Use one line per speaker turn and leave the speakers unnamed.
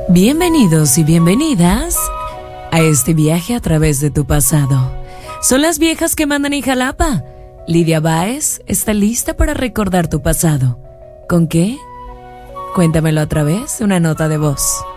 Bienvenidos y bienvenidas a este viaje a través de tu pasado. Son las viejas que mandan en Jalapa. Lidia Báez está lista para recordar tu pasado. ¿Con qué? Cuéntamelo a través de una nota de voz.